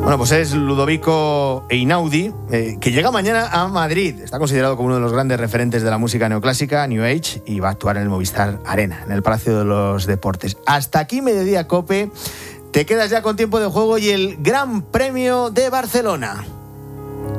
Bueno, pues es Ludovico Einaudi, que llega mañana a Madrid. Está considerado como uno de los grandes referentes de la música neoclásica, New Age, y va a actuar en el Movistar Arena, en el Palacio de los Deportes. Hasta aquí Mediodía Cope. Te quedas ya con tiempo de juego y el Gran Premio de Barcelona.